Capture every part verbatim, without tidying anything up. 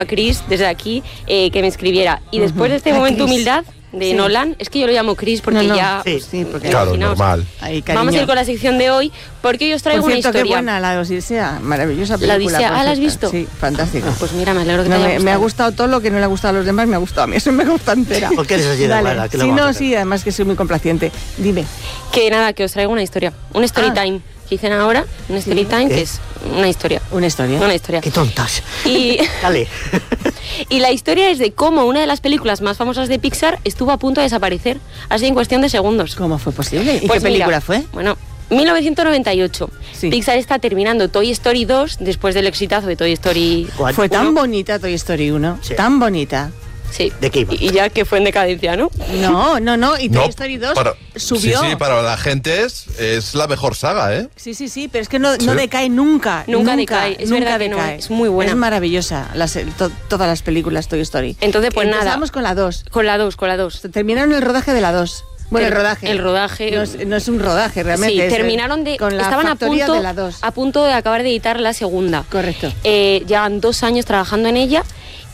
a Chris desde aquí eh, que me escribiera. Y después de este a momento Chris. humildad de Sí. Nolan, es que yo lo llamo Chris porque No, no, ya... sí, sí, porque Claro, imaginaos. normal. Ahí, cariño. Vamos a ir con la sección de hoy porque hoy os traigo Por cierto, una historia. qué buena la Odisea, maravillosa película. La Odisea, por ¿ah, la has cierto. visto? Sí, fantástica. Pues mira, me alegro que No, te haya me, gustado. me ha gustado todo lo que no le ha gustado a los demás, me ha gustado a mí, eso me gusta entera. Porque eres así de Dale. mala, ¿qué le Sí, vamos a no, hacer? sí, además que soy muy complaciente. Dime. Que nada, que os traigo una historia. Un story Ah. time que dicen ahora, un story time ¿Qué? que es una historia. Una historia. Una historia. Qué tontas. Y, Dale. y la historia es de cómo una de las películas más famosas de Pixar estuvo a punto de desaparecer, así en cuestión de segundos. ¿Cómo fue posible? ¿Y Pues qué película mira, fue? Bueno, mil novecientos noventa y ocho. Sí. Pixar está terminando Toy Story dos después del exitazo de Toy Story. ¿Cuál? Fue tan uno. bonita Toy Story uno, Sí. tan bonita. Sí. ¿De qué iba? Y y ya que fue en decadencia, ¿no? No, no, no, y Toy No, Story dos para- subió. Sí, sí, para la gente es, es la mejor saga, ¿eh? Sí, sí, sí, pero es que no, Sí. no decae nunca. Nunca decae, es nunca verdad que no, decae. es muy buena. Es maravillosa, las- to- todas las películas Toy Story. Entonces, pues nada. Empezamos con la dos. Con la dos, con la dos. Terminaron el rodaje de la dos. Bueno, el Ter- rodaje. el rodaje. No es, no es un rodaje, realmente. Sí, es el- terminaron de... Con la estaban a factoría punto, de la dos. a punto de acabar de editar la segunda. Correcto. Eh, llevan dos años trabajando en ella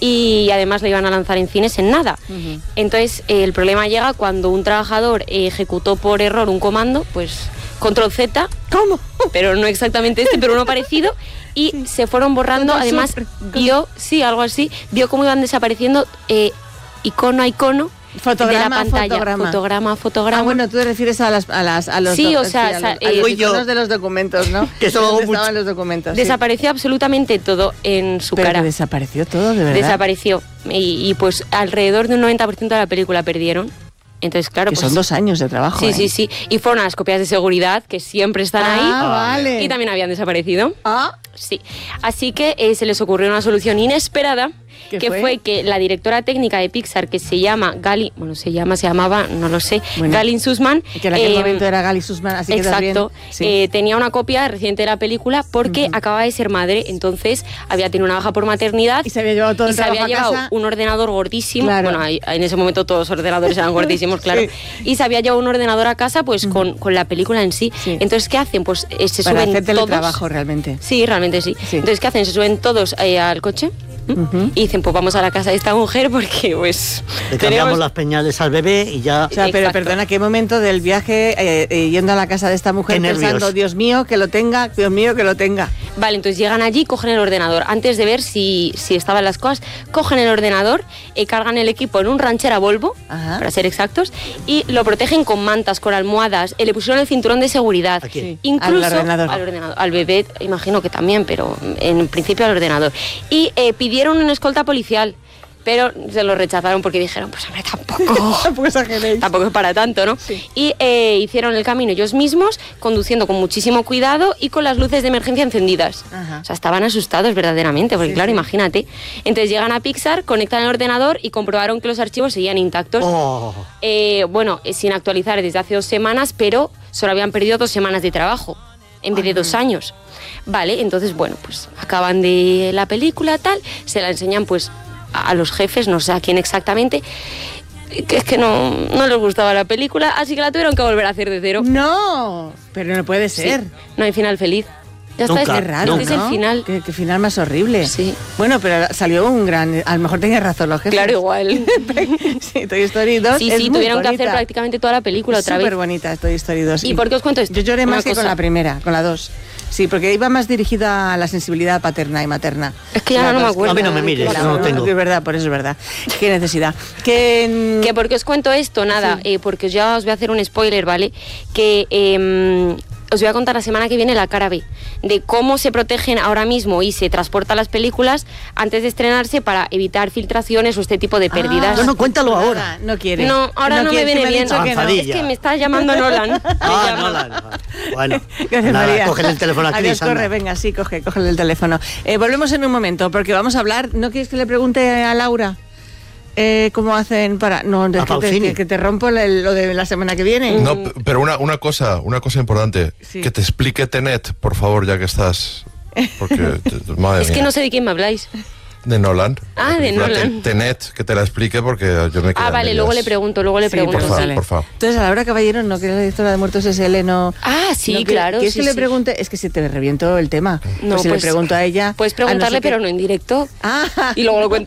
y además la iban a lanzar en cines en nada. Ujú. Entonces, eh, el problema llega cuando un trabajador eh, ejecutó por error un comando, pues control Z, ¿Cómo? pero no exactamente este, pero uno parecido, y se fueron borrando. Control Además, super. vio, sí, algo así, vio cómo iban desapareciendo eh, icono a icono Fotograma, de la pantalla. fotograma. Fotograma, fotograma. Ah, bueno, tú te refieres a las a las a los Sí, do- o sea, a sa- los, a los eh, Uy, yo. iconos de los documentos, ¿no? Que eso lo hago ¿Dónde mucho. estaban los documentos? sí. Desapareció absolutamente todo en su Pero cara. que desapareció todo, de verdad. Desapareció. Y, y, pues alrededor de un noventa por ciento de la película perdieron. Entonces, claro, Que pues... son dos años de trabajo. Sí, ¿eh? sí, sí. Y fueron a las copias de seguridad, que siempre están Ah, ahí. vale. Y también habían desaparecido. Ah, Sí. Así que eh, se les ocurrió una solución inesperada, ¿Qué que fue? fue? que la directora técnica de Pixar, que se llama Gali, bueno, se llama, se llamaba, no lo sé, Bueno, Galin Sussman. que en aquel eh, momento era Gali Sussman, así que quedas bien. Exacto. Sí. Eh, tenía una copia reciente de la película porque acababa de ser madre, entonces había tenido una baja por maternidad Y se había llevado todo y el se había trabajo a llevado casa. un ordenador gordísimo. Claro. Bueno, ahí- en ese momento todos los ordenadores eran gordísimos, claro. Sí. Y se había llevado un ordenador a casa pues con, con la película en sí. Sí. Entonces, ¿qué hacen? Pues eh, se Para suben hacer todos. teletrabajo realmente. Sí, realmente sí. Sí. Entonces, ¿qué hacen? Se suben todos eh, al coche. ¿m? Ujú. Y dicen, pues vamos a la casa de esta mujer porque pues Le cambiamos tenemos- las peñales al bebé y ya... O sea, pero Exacto. perdona, ¿qué momento del viaje eh, eh, yendo a la casa de esta mujer Qué pensando, nervios. Dios mío, que lo tenga, Dios mío, que lo tenga? Vale, entonces llegan allí, cogen el ordenador. Antes de ver si, si estaban las cosas, cogen el ordenador, eh, cargan el equipo en un ranchera Volvo, Ajá. para ser exactos, y lo protegen con mantas, con almohadas. eh, le pusieron el cinturón de seguridad. ¿A quién? Sí, Incluso al ordenador. al ordenador. Al bebé, imagino que también, pero en principio al ordenador. Y eh, pidieron una escolta policial, pero se lo rechazaron porque dijeron, pues hombre, tampoco... Tampoco exageréis. Tampoco es para tanto, ¿no? Sí. Y eh, hicieron el camino ellos mismos, conduciendo con muchísimo cuidado y con las luces de emergencia encendidas. Ajá. O sea, estaban asustados verdaderamente, porque Sí, claro, sí. imagínate. Entonces llegan a Pixar, conectan el ordenador y comprobaron que los archivos seguían intactos. Oh, Eh, bueno, eh, sin actualizar desde hace dos semanas, pero solo habían perdido dos semanas de trabajo, en vez de dos años. Vale, entonces, bueno, pues acaban de la película, tal, se la enseñan pues a a los jefes, no sé a quién exactamente, que es que no, no les gustaba la película, así que la tuvieron que volver a hacer de cero. No, pero no puede Sí, ser. no hay final feliz. Ya está, Nunca, es, Qué raro, este es ¿no? el final. Qué, qué final más horrible. Sí. Bueno, pero salió un gran... A lo mejor tenías razón los jefes. Claro, igual. Sí, Toy Story dos Sí, es sí, muy tuvieron que hacer bonita. prácticamente toda la película otra Súper vez. bonita Toy Story dos. ¿Y por qué os cuento esto? Yo lloré Una más que con cosa. la primera, con la dos. Sí, porque iba más dirigida a la sensibilidad paterna y materna. Es que ya La no me dos, acuerdo. A mí no me mires, Claro, no lo tengo. Es verdad, por eso es verdad. Qué necesidad. Que, ¿Que por qué os cuento esto? Nada, Sí. eh, porque ya os voy a hacer un spoiler, ¿vale? Que eh, os voy a contar la semana que viene la cara B, de cómo se protegen ahora mismo y se transportan las películas antes de estrenarse para evitar filtraciones o este tipo de pérdidas. No, no, cuéntalo nada, ahora. No quiere. No, ahora no, me quiere, viene que bien. ha dicho que no. Avanzadilla. Es que me está llamando Nolan. Me Ah, llama. no, la, no. Bueno, Gracias, nada, María. cógele el teléfono a Cris, Adiós, anda. corre, venga, sí, coge, cógele el teléfono. Eh, volvemos en un momento, porque vamos a hablar. ¿No quieres que le pregunte a Laura eh, cómo hacen para...? No, es que te, Pausini. que, que te rompo el- lo de la semana que viene. No, p- pero una, una cosa, una cosa importante. Sí. Que te explique Tenet, por favor, ya que estás. Porque, te- madre Es que mía. no sé de quién me habláis. De Nolan. Ah, de La Nolan. Te- Tenet, que te la explique porque yo me quedé Ah, en vale, ellas. luego le pregunto, luego le Sí, pregunto. Por favor, Pregúntale. por favor. Entonces, a Laura Caballero, no, que es la directora de Muertos S L, no... Ah, sí, no, que- claro. ¿Quieres sí, que le sí. pregunte? Es que si te reviento el tema. No, pues si pues, le pregunto a ella... Puedes a no preguntarle, ser que- pero no en directo. Ah, Y luego lo cuento